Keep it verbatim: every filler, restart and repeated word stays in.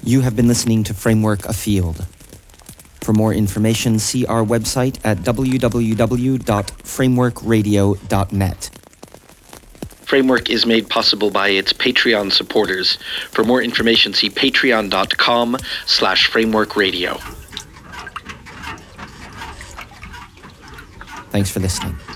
You have been listening to Framework Afield. For more information, see our website at w w w dot framework radio dot net. Framework is made possible by its Patreon supporters. For more information, see patreon.com slash framework radio. Thanks for listening.